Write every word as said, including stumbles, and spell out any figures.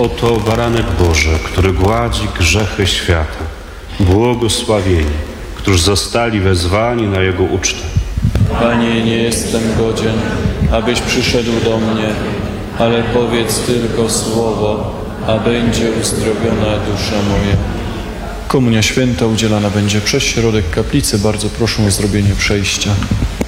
Oto baranek Boży, który gładzi grzechy świata. Błogosławieni, którzy zostali wezwani na Jego ucztę. Panie, nie jestem godzien, abyś przyszedł do mnie, ale powiedz tylko słowo, a będzie uzdrowiona dusza moja. Komunia święta udzielana będzie przez środek kaplicy. Bardzo proszę o zrobienie przejścia.